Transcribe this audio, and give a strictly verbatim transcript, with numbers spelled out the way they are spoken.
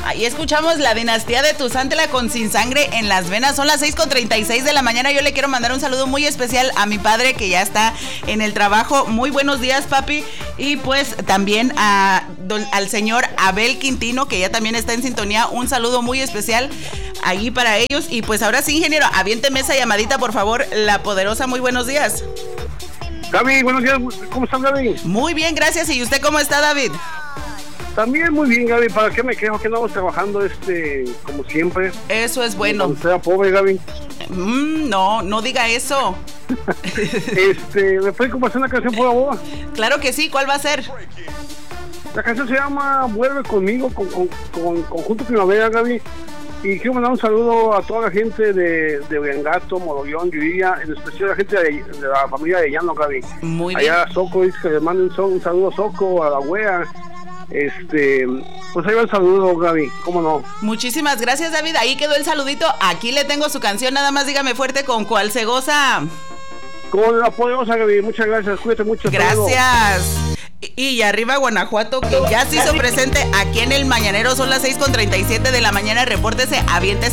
Ahí escuchamos La Dinastía de Tusántela con Sin Sangre en las Venas. Son las seis con treinta y seis de la mañana. Yo le quiero mandar un saludo muy especial a mi padre que ya está en el trabajo. Muy buenos días, papi. Y pues también a don, al señor Abel Quintino, que ya también está en sintonía. Un saludo muy especial ahí para ellos. Y pues ahora sí, ingeniero, aviénteme esa llamadita, por favor. La Poderosa, muy buenos días. Gaby, buenos días. ¿Cómo estás, Gaby? Muy bien, gracias. ¿Y usted cómo está, David? También muy bien, Gaby. ¿Para qué me quejo? Que andamos trabajando este como siempre. Eso es bueno. Cuando sea pobre, Gaby. Mm, no, no diga eso. este, ¿me puede compartir una canción por favor? Claro que sí. ¿Cuál va a ser? La canción se llama Vuelve Conmigo, con, con, con Conjunto Primavera, Gaby. Y quiero mandar un saludo a toda la gente de, de Uriangato, Morollón, Yuriria, en especial a la gente de, de la familia de Llano, Gaby. Muy bien. Allá a Soco, dice que le manden un, un saludo a Soco, a la wea. Este, pues ahí va el saludo, Gaby, cómo no. Muchísimas gracias, David. Ahí quedó el saludito. Aquí le tengo su canción. Nada más dígame fuerte con cuál se goza. Con La Poderosa, Gaby. Muchas gracias. Cuídate mucho. Gracias. Y, y arriba Guanajuato, que ya se hizo presente aquí en el Mañanero. Son las seis con treinta y siete de la mañana. Repórtese, aviéntese